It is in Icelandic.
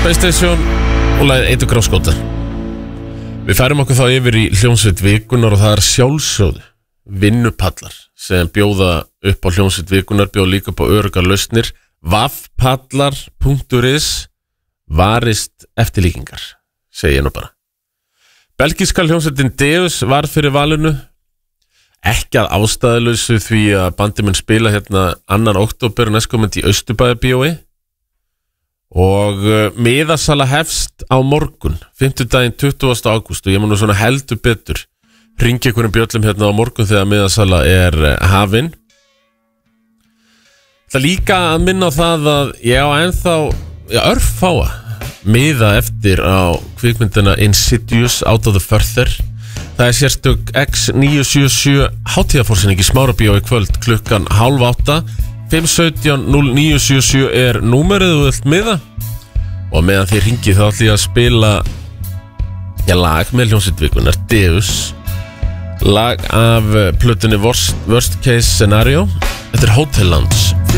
Space Station og lagið Eitur Gráskóta. Við færum okkur þá yfir í hljómsveit vikunar og það sjálfsögðu vinnupallar sem bjóða upp á hljómsveit vikunar, bjóða líka upp á öruggar lausnir. Vaffpallar.is varist eftirlíkingar, segi ég nú bara. Belgíska hljómsveitin Deus var fyrir valinu, ekki að ástæðulausu því að bandi mun spila hérna 2. október næstkomandi í Austurbæjarbíói og miðasala hefst á morgun, 5. 20. ágúst og ég má nú svona heldur betur hringi einhverjum bjöllum hérna á morgun þegar miðasala hafin. Það líka að minna á það að ég á ennþá örfáa miða eftir á kvikmyndina Insidious Out of the Further. Það sérstök X977 hátíðarforsyning í Smárabíó í kvöld klukkan 7:30. 517-0977 númerið þú vilt miða og meðan þið ringið þá ætlum ég að spila lag með hljómsveit vikunar Deus, lag af plötunni Worst Case Scenario. Þetta Hotel Lounge.